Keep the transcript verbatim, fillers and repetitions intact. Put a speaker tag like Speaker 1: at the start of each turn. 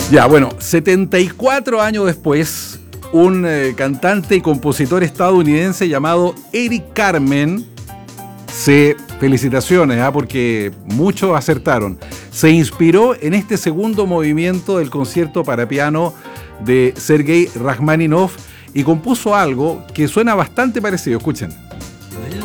Speaker 1: Ya, bueno, setenta y cuatro años después, un eh, cantante y compositor estadounidense llamado Eric Carmen se... Felicitaciones, ¿eh? Porque muchos acertaron. Se inspiró en este segundo movimiento del concierto para piano de Sergei Rachmaninoff y compuso algo que suena bastante parecido. Escuchen.